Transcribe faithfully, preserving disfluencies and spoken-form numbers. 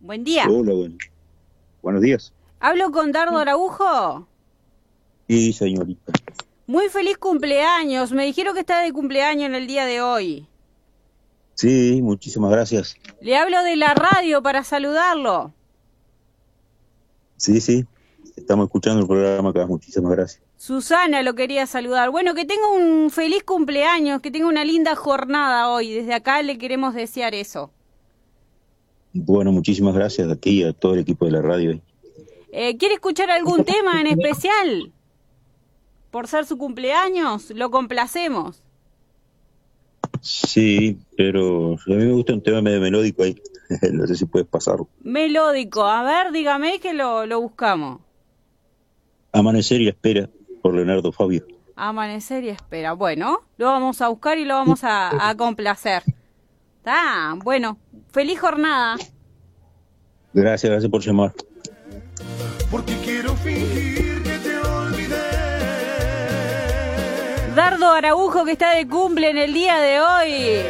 Buen día. Hola, buen- buenos días. ¿Hablo con Dardo Araujo? Sí, señorita. Muy feliz cumpleaños. Me dijeron que está de cumpleaños en el día de hoy. Sí, muchísimas gracias. Le hablo de la radio para saludarlo. Sí, sí, estamos escuchando el programa acá. Muchísimas gracias. Susana lo quería saludar. Bueno, que tenga un feliz cumpleaños, que tenga una linda jornada hoy. Desde acá le queremos desear eso. Bueno, muchísimas gracias a ti y a todo el equipo de la radio. Eh, ¿Quiere escuchar algún tema en especial? Por ser su cumpleaños, lo complacemos. Sí, pero a mí me gusta un tema medio melódico ahí. No sé si puedes pasarlo. Melódico. A ver, dígame que lo, lo buscamos. Amanecer y espera, por Leonardo Fabio. Amanecer y espera. Bueno, lo vamos a buscar y lo vamos a, a complacer. Ah, bueno, feliz jornada. Gracias, gracias por llamar. Porque quiero fingir que te olvidé. Dardo Araujo, que está de cumple en el día de hoy.